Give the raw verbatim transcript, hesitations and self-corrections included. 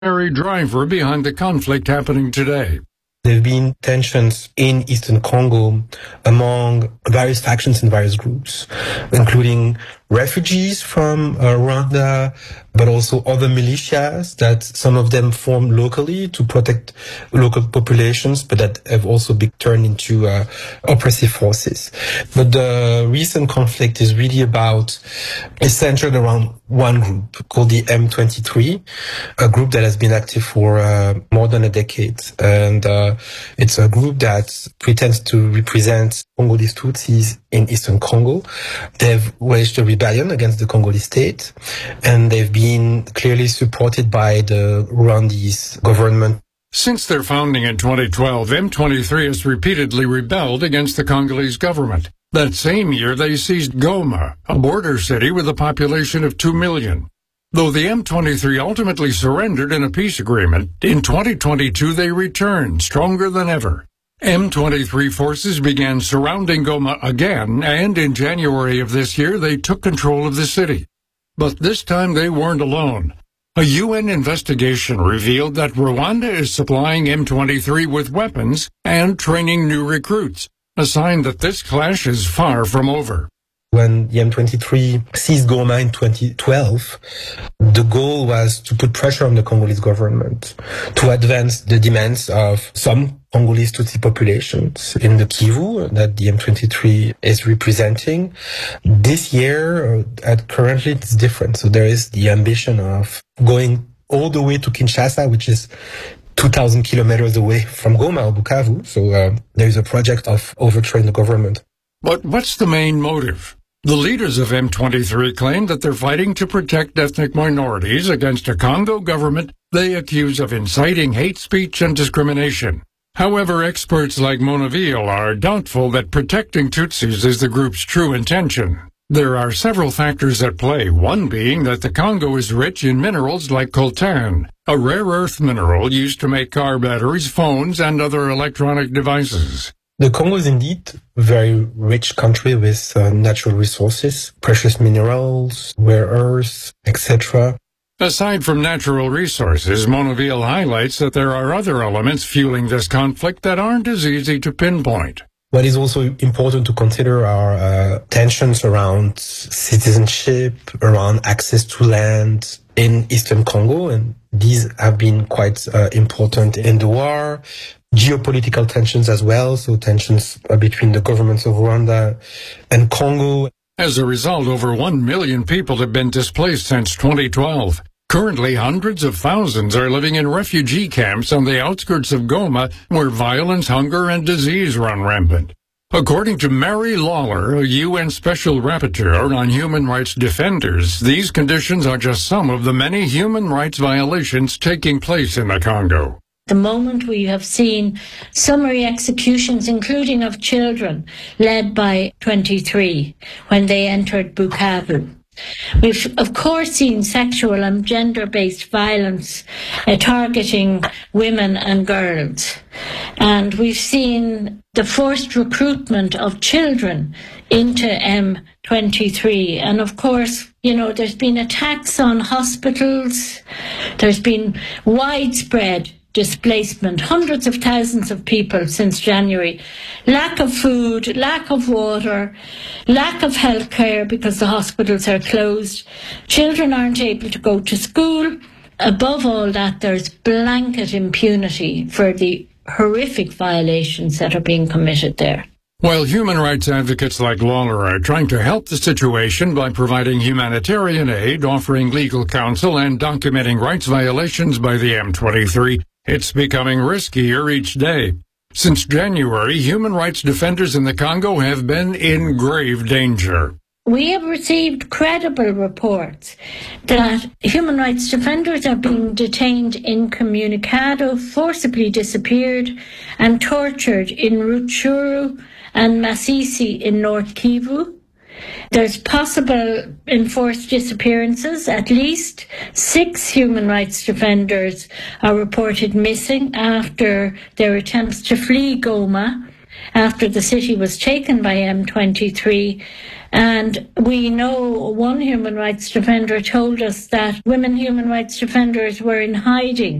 primary driver behind the conflict happening today. There have been tensions in Eastern Congo among various factions and various groups, including refugees from uh, Rwanda, but also other militias that some of them form locally to protect local populations, but that have also been turned into uh, oppressive forces. But the recent conflict is really about, is centered around one group called the M twenty-three, a group that has been active for uh, more than a decade. And uh, it's a group that pretends to represent Congolese Tutsis in Eastern Congo. They've waged a rebellion against the Congolese state, and they've been clearly supported by the Rwandese government. Since their founding in twenty twelve, M twenty-three has repeatedly rebelled against the Congolese government. That same year, they seized Goma, a border city with a population of two million. Though the M twenty-three ultimately surrendered in a peace agreement, in twenty twenty-two they returned, stronger than ever. M twenty-three forces began surrounding Goma again, and in January of this year they took control of the city. But this time they weren't alone. A U N investigation revealed that Rwanda is supplying M twenty-three with weapons and training new recruits, a sign that this clash is far from over. When the M twenty-three seized Goma in twenty twelve, the goal was to put pressure on the Congolese government to advance the demands of some Congolese Tutsi populations in the Kivu that the M twenty-three is representing. This year, at currently, it's different. So there is the ambition of going all the way to Kinshasa, which is two thousand kilometers away from Goma or Bukavu. So uh, there is a project of overthrowing the government. But what's the main motive? The leaders of M twenty-three claim that they're fighting to protect ethnic minorities against a Congo government they accuse of inciting hate speech and discrimination. However, experts like Monaville are doubtful that protecting Tutsis is the group's true intention. There are several factors at play, one being that the Congo is rich in minerals like coltan, a rare earth mineral used to make car batteries, phones, and other electronic devices. The Congo is indeed a very rich country with uh, natural resources, precious minerals, rare earths, et cetera. Aside from natural resources, Monaville highlights that there are other elements fueling this conflict that aren't as easy to pinpoint. What is also important to consider are uh, tensions around citizenship, around access to land in Eastern Congo, and these have been quite uh, important in the war. Geopolitical tensions as well, so tensions between the governments of Rwanda and Congo. As a result, over one million people have been displaced since twenty twelve. Currently, hundreds of thousands are living in refugee camps on the outskirts of Goma, where violence, hunger, and disease run rampant. According to Mary Lawler, a U N Special Rapporteur on Human Rights Defenders, these conditions are just some of the many human rights violations taking place in the Congo. The moment we have seen summary executions, including of children, led by twenty-three when they entered Bukavu. We've, of course, seen sexual and gender-based violence uh, targeting women and girls. And we've seen the forced recruitment of children into M twenty-three. And, of course, you know, there's been attacks on hospitals. There's been widespread displacement, hundreds of thousands of people since January. Lack of food, lack of water, lack of health care because the hospitals are closed. Children aren't able to go to school. Above all that, there's blanket impunity for the horrific violations that are being committed there. While human rights advocates like Lawler are trying to help the situation by providing humanitarian aid, offering legal counsel, and documenting rights violations by the M twenty-three, it's becoming riskier each day. Since January, human rights defenders in the Congo have been in grave danger. We have received credible reports that human rights defenders are being detained incommunicado, forcibly disappeared, and tortured in Rutshuru and Masisi in North Kivu. There's possible enforced disappearances. At least six human rights defenders are reported missing after their attempts to flee Goma after the city was taken by M twenty-three. And we know one human rights defender told us that women human rights defenders were in hiding